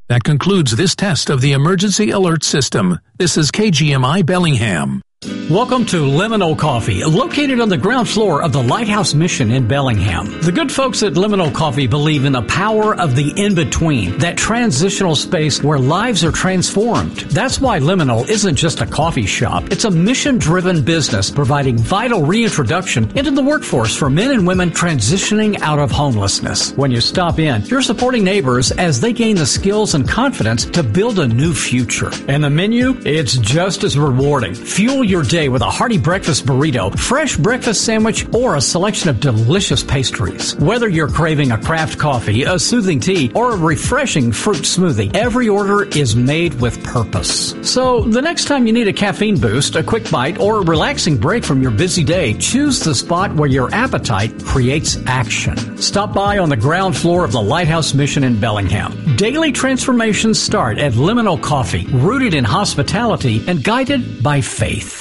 That concludes this test of the emergency alert system. This is KGMI Bellingham. Welcome to Liminal Coffee, located on the ground floor of the Lighthouse Mission in Bellingham. The good folks at Liminal Coffee believe in the power of the in-between, that transitional space where lives are transformed. That's why Liminal isn't just a coffee shop. It's a mission-driven business providing vital reintroduction into the workforce for men and women transitioning out of homelessness. When you stop in, you're supporting neighbors as they gain the skills and confidence to build a new future. And the menu? It's just as rewarding. Fuel your day with a hearty breakfast burrito, fresh breakfast sandwich, or a selection of delicious pastries. Whether you're craving a craft coffee, a soothing tea, or a refreshing fruit smoothie, every order is made with purpose. So the next time you need a caffeine boost, a quick bite, or a relaxing break from your busy day, choose the spot where your appetite creates action. Stop by on the ground floor of the Lighthouse Mission in Bellingham. Daily transformations start at Liminal Coffee, rooted in hospitality and guided by faith.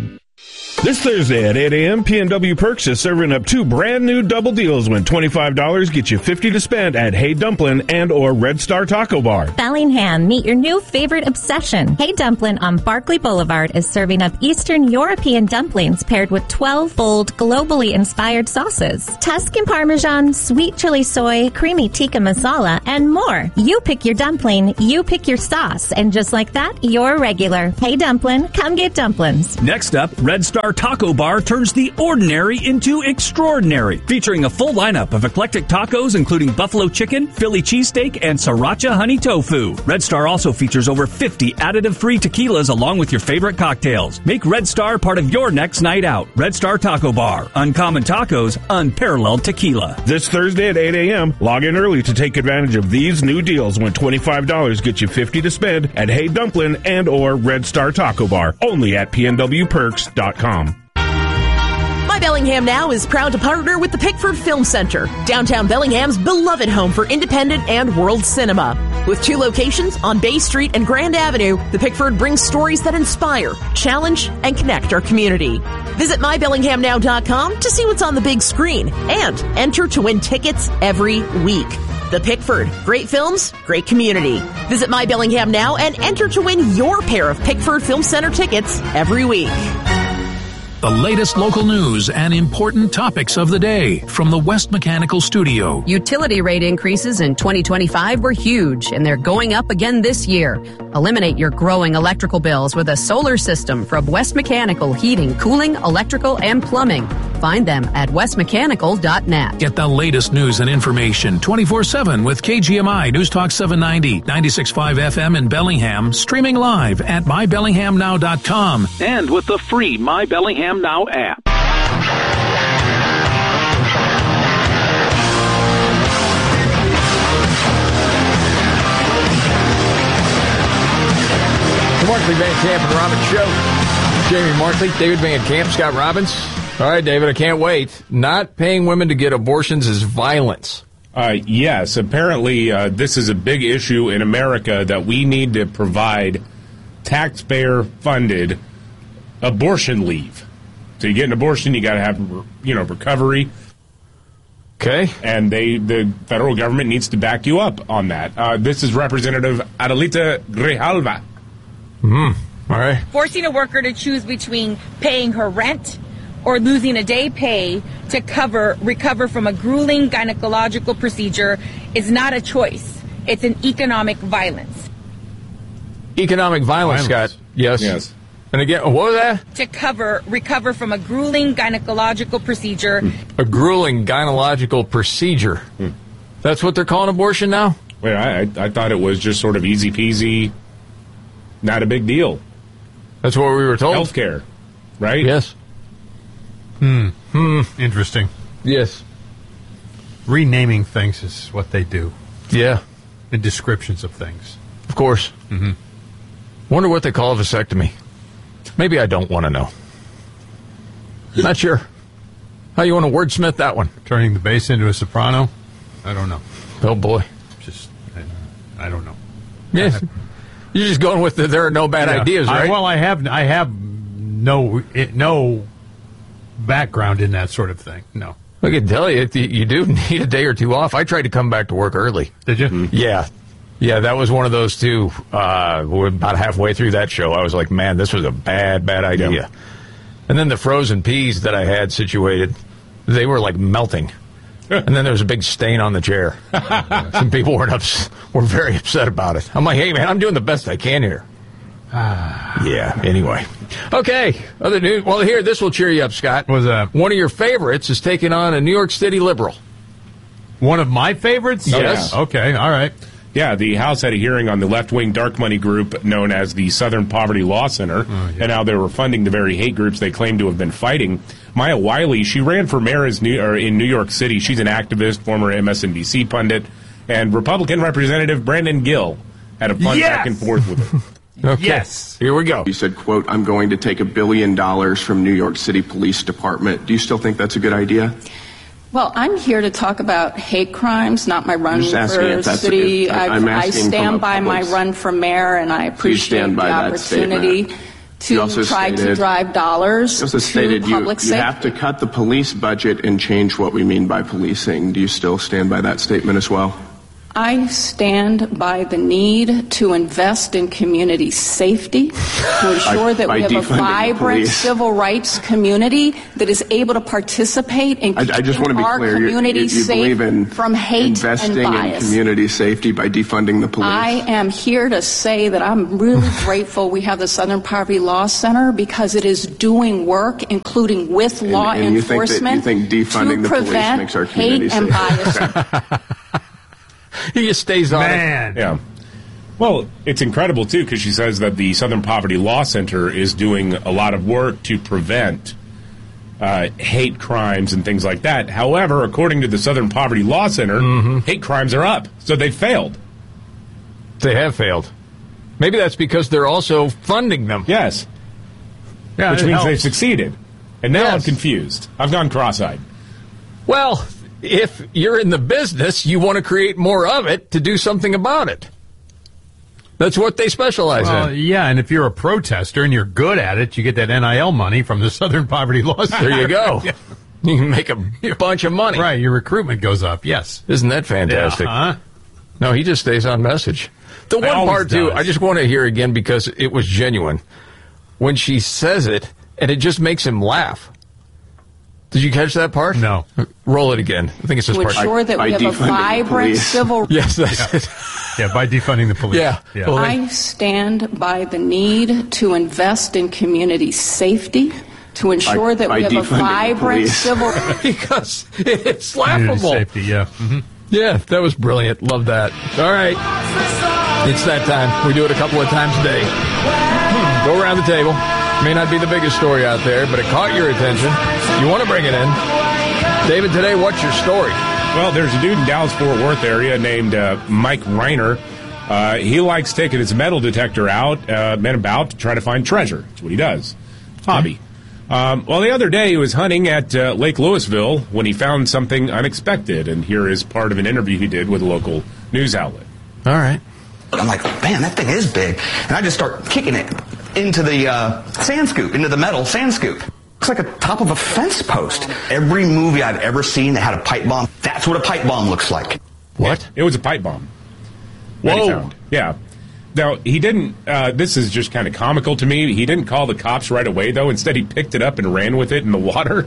This Thursday at 8 a.m., PNW Perks is serving up 2 brand new double deals when $25 gets you $50 to spend at Hey Dumplin' and or Red Star Taco Bar. Bellingham, meet your new favorite obsession. Hey Dumplin' on Barclay Boulevard is serving up Eastern European dumplings paired with 12 bold, globally inspired sauces. Tuscan Parmesan, sweet chili soy, creamy tikka masala, and more. You pick your dumpling, you pick your sauce, and just like that, you're regular. Hey Dumplin', come get dumplings. Next up, Red Star Taco Bar turns the ordinary into extraordinary, featuring a full lineup of eclectic tacos including buffalo chicken, Philly cheesesteak, and sriracha honey tofu. Red Star also features over 50 additive-free tequilas along with your favorite cocktails. Make Red Star part of your next night out. Red Star Taco Bar. Uncommon tacos, unparalleled tequila. This Thursday at 8 a.m., log in early to take advantage of these new deals when $25 gets you $50 to spend at Hey Dumplin' and or Red Star Taco Bar. Only at pnwperks.com. My Bellingham Now is proud to partner with the Pickford Film Center, downtown Bellingham's beloved home for independent and world cinema. With 2 locations on Bay Street and Grand Avenue, the Pickford brings stories that inspire, challenge, and connect our community. Visit mybellinghamnow.com to see what's on the big screen and enter to win tickets every week. The Pickford. Great films, great community. Visit My Bellingham Now and enter to win your pair of Pickford Film Center tickets every week. The latest local news and important topics of the day from the West Mechanical Studio. Utility rate increases in 2025 were huge, and they're going up again this year. Eliminate your growing electrical bills with a solar system from West Mechanical Heating, Cooling, Electrical, and Plumbing. Find them at westmechanical.net. Get the latest news and information 24/7 with KGMI News Talk 790, 96.5 FM in Bellingham, streaming live at mybellinghamnow.com and with the free My Bellingham Now app. The Markley Van Camp and Robbins Show. Jamie Markley, David Van Camp, Scott Robbins. All right, David, I can't wait. Not paying women to get abortions is violence. Yes, apparently this is a big issue in America that we need to provide taxpayer-funded abortion leave. So you get an abortion, you got to have, recovery. Okay. And the federal government needs to back you up on that. This is Representative Adelita Grijalva. All right. Forcing a worker to choose between paying her rent or losing a day pay to recover from a grueling gynecological procedure is not a choice. It's an economic violence. Economic violence, Scott. Yes. Yes. And again, what was that? To recover from a grueling gynecological procedure. A grueling gynecological procedure. That's what they're calling abortion now? Wait, I thought it was just sort of easy peasy, not a big deal. That's what we were told. Healthcare, right? Yes. Interesting. Yes. Renaming things is what they do. Yeah. The descriptions of things. Of course. Mm-hmm. Wonder what they call a vasectomy. Maybe I don't want to know. Not sure. How you want to wordsmith that one? Turning the bass into a soprano? I don't know. Oh, boy. I don't know. Yes. You're just going with there are no bad ideas, right? I have no background in that sort of thing. No. I can tell you, you do need a day or two off. I tried to come back to work early. Did you? Mm-hmm. Yeah. Yeah, that was one of those two. We're about halfway through that show. I was like, man, this was a bad idea. Yeah. And then the frozen peas that I had situated, they were like melting. And then there was a big stain on the chair. Some people were very upset about it. I'm like, hey, man, I'm doing the best I can here. Yeah, anyway. Okay, other news. Well, here, this will cheer you up, Scott. What's that? One of your favorites is taking on a New York City liberal. One of my favorites? Yes. Yeah. Okay, all right. Yeah, the House had a hearing on the left-wing dark money group known as the Southern Poverty Law Center, and how they were funding the very hate groups they claim to have been fighting. Maya Wiley, she ran for mayor in New York City. She's an activist, former MSNBC pundit, and Republican Representative Brandon Gill had a fun back and forth with her. Okay. Yes. Here we go. You said, quote, I'm going to take $1 billion from New York City Police Department. Do you still think that's a good idea? Well, I'm here to talk about hate crimes, not my run for city. I stand by my run for mayor, and I appreciate the opportunity to try to drive dollars to public safety. You have to cut the police budget and change what we mean by policing. Do you still stand by that statement as well? I stand by the need to invest in community safety, to ensure that we have a vibrant civil rights community that is able to participate in keeping our community safe from hate and bias. Investing in community safety by defunding the police? I am here to say that I'm really grateful we have the Southern Poverty Law Center because it is doing work, including with law enforcement, you think to prevent hate and bias. He just stays on it. Yeah. Well, it's incredible, too, because she says that the Southern Poverty Law Center is doing a lot of work to prevent hate crimes and things like that. However, according to the Southern Poverty Law Center, hate crimes are up. So they failed. They have failed. Maybe that's because they're also funding them. Yes. Yeah, which means they've succeeded. And now I'm confused. I've gone cross-eyed. Well, if you're in the business, you want to create more of it to do something about it. That's what they specialize in. Yeah, and if you're a protester and you're good at it, you get that NIL money from the Southern Poverty Law Center. There you go. Yeah. You can make a bunch of money. Right, your recruitment goes up, yes. Isn't that fantastic? Yeah, No, he just stays on message. The one part, too, I just want to hear again because it was genuine. When she says it, and it just makes him laugh. Did you catch that part? No. Roll it again. I think it's this part. To ensure that we have a vibrant civil... Yes, that's it. Yeah, by defunding the police. Yeah. Well, I stand by the need to invest in community safety, to ensure that we have a vibrant civil... Because it's laughable. Community safety, yeah. Mm-hmm. Yeah, that was brilliant. Love that. All right. It's that time. We do it a couple of times a day. Go around the table. May not be the biggest story out there, but it caught your attention. You want to bring it in. David, today, what's your story? Well, there's a dude in Dallas-Fort Worth area named Mike Reiner. He likes taking his metal detector out and about to try to find treasure. That's what he does. Hobby. Well, the other day he was hunting at Lake Louisville when he found something unexpected, and here is part of an interview he did with a local news outlet. All right. I'm like, man, that thing is big. And I just start kicking it into the sand scoop, into the metal sand scoop. Looks like the top of a fence post. Every movie I've ever seen that had a pipe bomb, that's what a pipe bomb looks like. What? It was a pipe bomb. Whoa. Yeah. Now, he didn't, this is just kind of comical to me. He didn't call the cops right away, though. Instead, he picked it up and ran with it in the water.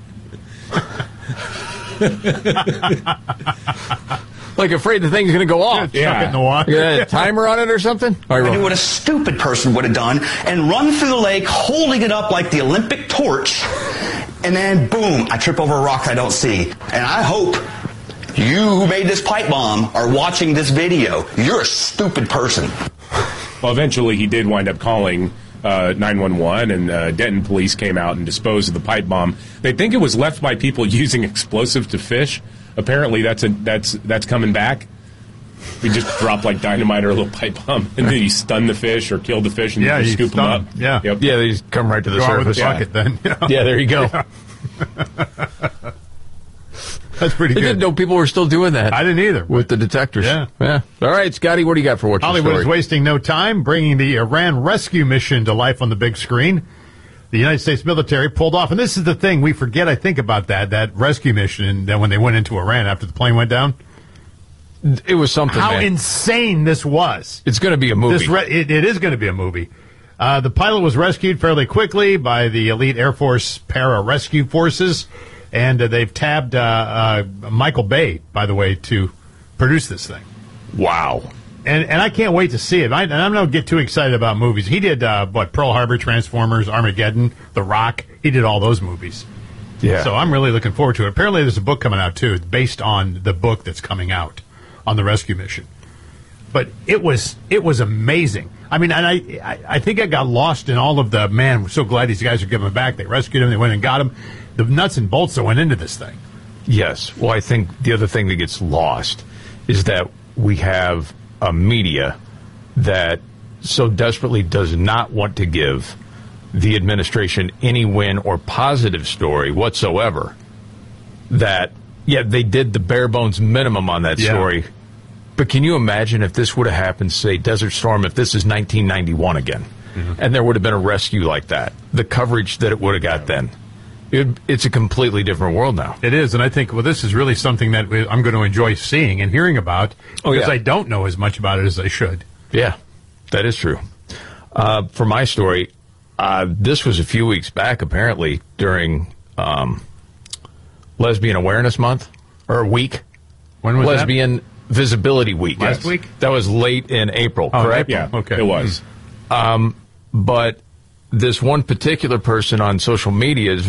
Like afraid the thing's going to go off. Yeah. Chuck it in the water. Yeah, a timer on it or something? I knew what a stupid person would have done and run through the lake holding it up like the Olympic torch, and then, boom, I trip over a rock I don't see. And I hope you who made this pipe bomb are watching this video. You're a stupid person. Well, eventually he did wind up calling 911, and Denton police came out and disposed of the pipe bomb. They think it was left by people using explosive to fish. Apparently that's coming back. We just drop like dynamite or a little pipe bomb, and then you stun the fish or kill the fish, and then you scoop them up. Yeah, yep. Yeah, they just come right to the surface. With the bucket, then. Yeah, there you go. Yeah. That's pretty good. I didn't know people were still doing that. I didn't either. With the detectors. Yeah. All right, Scotty, what do you got for What's Your Hollywood Story? is wasting no time bringing the Iran rescue mission to life on the big screen. The United States military pulled off, and this is the thing, we forget, I think, about that rescue mission, and then when they went into Iran after the plane went down. It was something. How man. insane this was. It's going to be a movie. It is going to be a movie. The pilot was rescued fairly quickly by the elite Air Force para-rescue forces, and they've tabbed Michael Bay, by the way, to produce this thing. Wow. And I can't wait to see it. And I'm not going to get too excited about movies. He did, Pearl Harbor, Transformers, Armageddon, The Rock. He did all those movies. Yeah. So I'm really looking forward to it. Apparently there's a book coming out, too, based on the book that's coming out on the rescue mission. But it was amazing. I mean, and I think I got lost in all of the, man, we're so glad these guys are giving him back. They rescued him. They went and got him. The nuts and bolts that went into this thing. Yes. Well, I think the other thing that gets lost is that we have a media that so desperately does not want to give the administration any win or positive story whatsoever that, yeah, they did the bare bones minimum on that story. But can you imagine if this would have happened, say, Desert Storm, if this is 1991 again, and there would have been a rescue like that, the coverage that it would have got then? It's a completely different world now. It is, and I think, well, this is really something that I'm going to enjoy seeing and hearing about because I don't know as much about it as I should. Yeah, that is true. For my story, this was a few weeks back, apparently, during Lesbian Awareness Month, or week. When was Lesbian Visibility Week. Last week? That was late in April, correct? Yeah, okay. It was. But this one particular person on social media is